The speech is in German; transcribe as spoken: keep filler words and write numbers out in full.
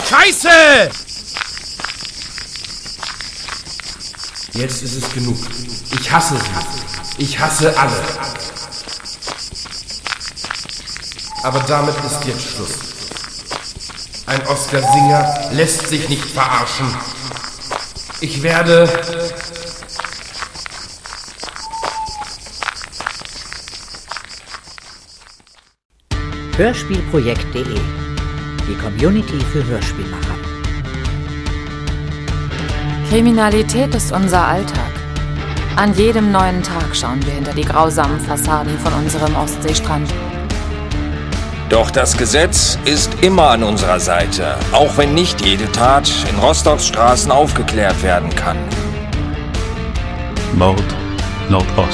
Scheiße! Jetzt ist es genug. Ich hasse sie. Ich hasse alle. Aber damit ist jetzt Schluss. Ein Oscar-Singer lässt sich nicht verarschen. Ich werde... Hörspielprojekt punkt de, die Community für Hörspielmacher. Kriminalität ist unser Alltag. An jedem neuen Tag schauen wir hinter die grausamen Fassaden von unserem Ostseestrand. Doch das Gesetz ist immer an unserer Seite, auch wenn nicht jede Tat in Rostocks Straßen aufgeklärt werden kann. Mord Nordost.